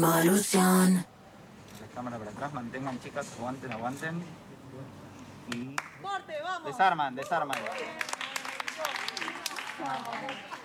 Evolución. La cámara para atrás, mantengan chicas, aguanten, aguanten. Y ¡Corte, vamos! desarman.